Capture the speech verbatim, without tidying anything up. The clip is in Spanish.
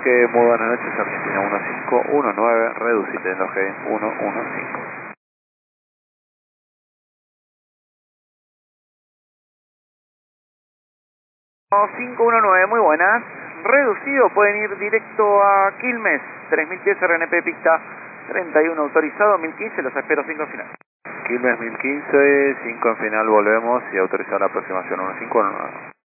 Que muy buenas noches, Argentina uno cinco uno nueve, reducite en los G uno uno cinco. cinco uno nueve, muy buenas. Reducido, pueden ir directo a Quilmes, tres mil pies R N P pista treinta y uno autorizado, mil quince, los espero cinco en final. Quilmes mil quince, cinco en final, volvemos y autorizar la aproximación uno cinco uno nueve.